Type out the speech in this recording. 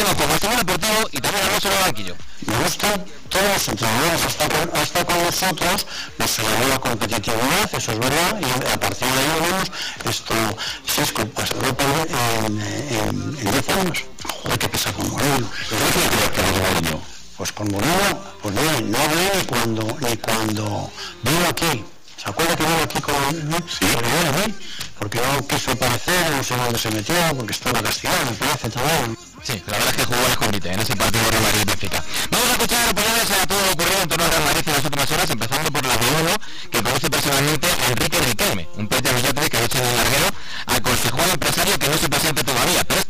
tenemos como estado deportivo y también hablamos sobre el banquillo. Me gustan todos los entrenadores, hasta con nosotros nos elevó la competitividad, eso es verdad, y a partir de ahí vemos esto, 6 copas Europa en 10 años. Joder, qué pesa con Moreno. Pues con Moreno, pues bien, no hablé ni cuando vino aquí. ¿Se acuerda que vino aquí con sí, porque no quiso aparecer, no sé dónde se metió, porque estaba castigado, me parece también. Sí, la verdad es que jugó al escondite en ese partido Real Madrid-Benfica. Vamos a escuchar opiniones a todo lo ocurrido en torno al Real Madrid en las últimas horas, empezando por la de uno, que conoce personalmente a Enrique Riquelme, un pet de los Yatres que ha hecho en el larguero, aconsejó al empresario que no se presente todavía, pero